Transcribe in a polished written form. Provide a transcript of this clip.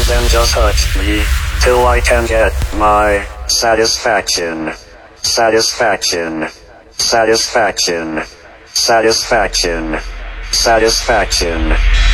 then just hurt me, till I can get my satisfaction. Satisfaction. Satisfaction. Satisfaction. Satisfaction.